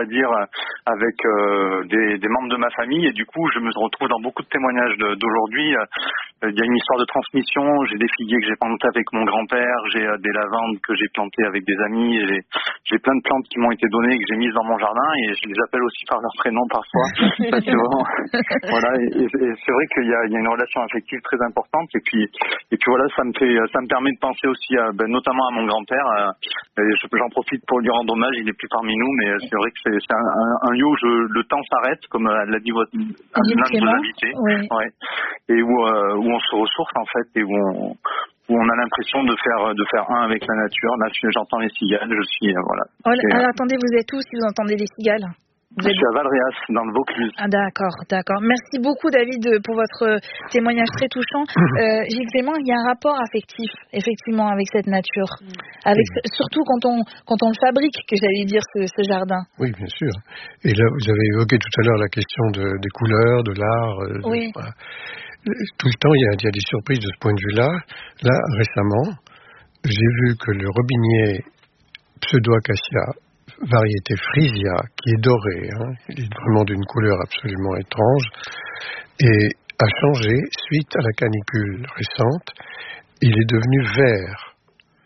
va dire, avec des membres de ma famille. Et du coup, je me retrouve dans beaucoup de témoignages d'aujourd'hui. Il y a une histoire de transmission. J'ai des figuiers que j'ai plantés avec mon grand-père. J'ai des lavandes que j'ai plantées avec des amis. J'ai plein de plantes qui m'ont été données et que j'ai mises dans mon jardin. Et je les appelle aussi par leur prénom parfois. Parce que vraiment, voilà. Et c'est vrai qu'il y a une relation affective très importante. Et puis voilà, ça me permet de penser aussi notamment à mon grand-père. J'en profite pour lui rendre hommage. Il est plus parmi nous, mais c'est vrai que c'est un lieu où le temps s'arrête, comme l'a dit l'un de vos invités. Oui. Ouais. Et où on se ressource en fait, et où on a l'impression de faire un avec la nature. Là, j'entends les cigales, je suis voilà. Alors, attendez, vous êtes où si vous entendez des cigales? Je suis à Valréas, dans le Vaucluse. Ah, d'accord. Merci beaucoup, David, pour votre témoignage très touchant. Gilles Clément, il y a un rapport affectif, effectivement, avec cette nature. Surtout quand on le fabrique, que j'allais dire, ce jardin. Oui, bien sûr. Et là, vous avez évoqué tout à l'heure la question des couleurs, de l'art. Oui. Voilà. Tout le temps, il y a des surprises de ce point de vue-là. Là, récemment, j'ai vu que le robinier Pseudo-Acacia, variété Frisia, qui est doré, il est vraiment d'une couleur absolument étrange, et a changé suite à la canicule récente. Il est devenu vert.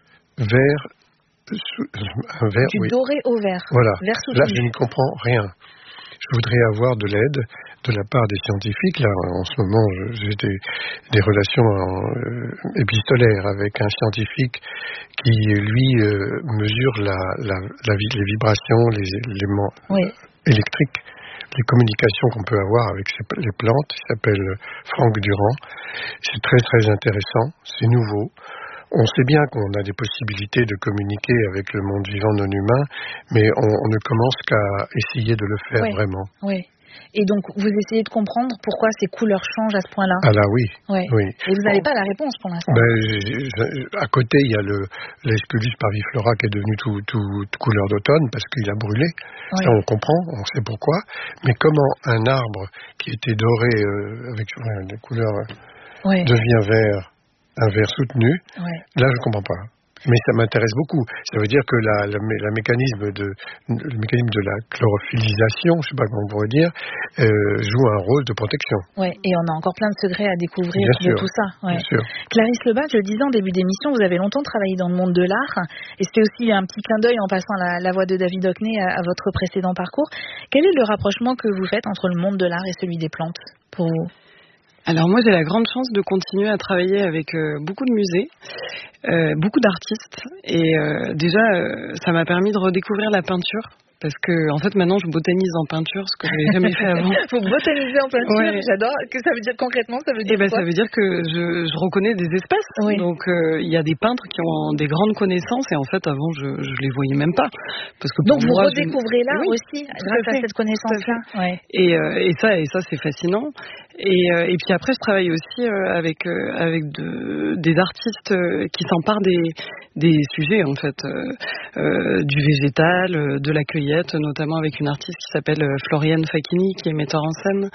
Du doré au vert. Voilà. Vert là, je n'y comprends rien. Je voudrais avoir de l'aide de la part des scientifiques. Là, en ce moment, j'ai des relations épistolaires avec un scientifique qui, lui, mesure les vibrations, les éléments électriques, les communications qu'on peut avoir avec les plantes. Il s'appelle Franck Durand. C'est très, très intéressant. C'est nouveau. On sait bien qu'on a des possibilités de communiquer avec le monde vivant non humain, mais on ne commence qu'à essayer de le faire vraiment. Oui. Et donc, vous essayez de comprendre pourquoi ces couleurs changent à ce point-là. Ah là, oui. Oui. Et vous n'avez pas la réponse pour l'instant. À côté, il y a l'Aesculus parviflora qui est devenu toute couleur d'automne parce qu'il a brûlé. Oui. Ça, on comprend, on sait pourquoi. Mais comment un arbre qui était doré avec des couleurs devient vert, un vert soutenu, là, je ne comprends pas. Mais ça m'intéresse beaucoup. Ça veut dire que le mécanisme de la chlorophyllisation, je ne sais pas comment on pourrait dire, joue un rôle de protection. Oui, et on a encore plein de secrets à découvrir de tout ça. Bien sûr. Clarisse Lebas, je le disais en début d'émission, vous avez longtemps travaillé dans le monde de l'art, et c'était aussi un petit clin d'œil en passant la voix de David Hockney à votre précédent parcours. Quel est le rapprochement que vous faites entre le monde de l'art et celui des plantes pour vous ? Alors moi j'ai la grande chance de continuer à travailler avec beaucoup de musées, beaucoup d'artistes et déjà ça m'a permis de redécouvrir la peinture. Parce que, en fait, maintenant, je botanise en peinture, ce que je n'avais jamais fait avant. Vous botanisez en peinture, j'adore. Que ça veut dire concrètement, ça veut dire quoi ? Ça veut dire que je reconnais des espèces. Oui. Donc, il y a des peintres qui ont des grandes connaissances et en fait, avant, je les voyais même pas. Parce que donc, vous redécouvrez l'art aussi, grâce à cette connaissance-là. Et ça, c'est fascinant. Et puis après, je travaille aussi avec des artistes qui s'emparent des sujets, en fait, du végétal, de la cueillette, notamment avec une artiste qui s'appelle Floriane Facchini, qui est metteur en scène,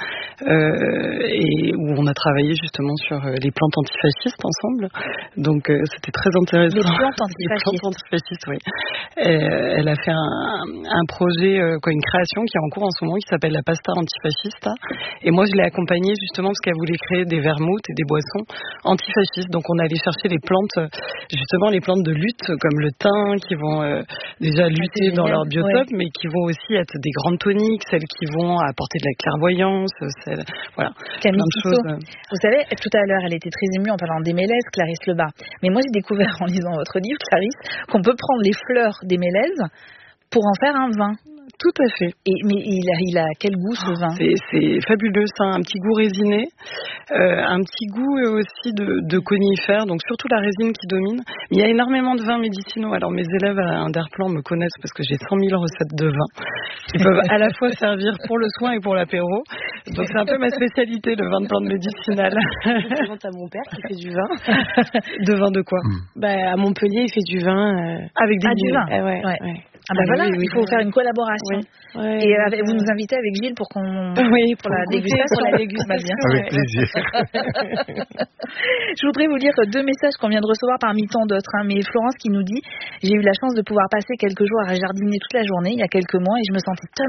et où on a travaillé justement sur les plantes antifascistes ensemble. Donc c'était très intéressant. Les plantes antifascistes, oui. Elle a fait un projet, une création qui est en cours en ce moment, qui s'appelle la pasta antifascista. Et moi, je l'ai accompagnée justement parce qu'elle voulait créer des vermouths et des boissons antifascistes. Donc on allait chercher les plantes, justement les plantes de lutte, comme le thym, qui vont déjà lutter dans leur biotope, mais qui vont aussi être des grandes toniques, celles qui vont apporter de la clairvoyance, voilà. Camille Tissot, vous savez, tout à l'heure, elle était très émue en parlant des mélèzes, Clarisse Lebas. Mais moi, j'ai découvert en lisant votre livre, Clarisse, qu'on peut prendre les fleurs des mélèzes pour en faire un vin. Tout à fait. Mais il a quel goût ce vin ? C'est fabuleux, ça a un petit goût résiné, un petit goût aussi de conifères, donc surtout la résine qui domine. Il y a énormément de vins médicinaux. Alors mes élèves à Underplan me connaissent parce que j'ai 100 000 recettes de vin qui peuvent à la fois servir pour le soin et pour l'apéro. Donc c'est un peu ma spécialité, le vin de plante médicinale. Je présente à mon père qui fait du vin. De vin de quoi ? À Montpellier, il fait du vin. Avec des du vin. Ouais. Ah bah voilà, il faut faire une collaboration. Oui. Et vous nous invitez avec Gilles pour qu'on pour la dégustation. Bien. Avec plaisir. Je voudrais vous lire 2 messages qu'on vient de recevoir parmi tant d'autres. Mais Florence qui nous dit: j'ai eu la chance de pouvoir passer quelques jours à jardiner toute la journée il y a quelques mois et je me sentais